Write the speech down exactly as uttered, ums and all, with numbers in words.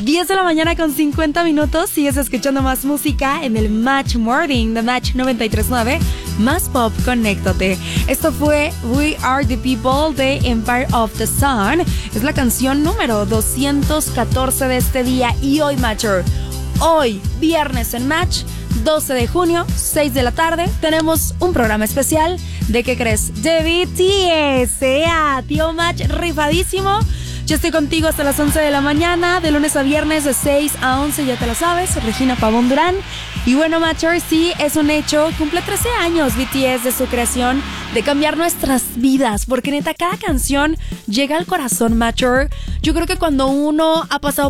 diez de la mañana con cincuenta minutos. Sigues escuchando más música en el Match Morning de Match noventa y tres punto nueve. Más pop, conéctate. Esto fue We Are the People de Empire of the Sun. Es la canción número doscientos catorce de este día. Y hoy, Matcher, hoy, viernes en Match, doce de junio, seis de la tarde, tenemos un programa especial. ¿De qué crees? De B T S. ¡Ea! Tío Match, rifadísimo. Yo estoy contigo hasta las once de la mañana, de lunes a viernes de seis a once, ya te lo sabes, Regina Pavón Durán. Y bueno, Matcher, sí, es un hecho, cumple trece años B T S de su creación, de cambiar nuestras vidas, porque neta, cada canción llega al corazón, Matcher. Yo creo que cuando uno ha pasado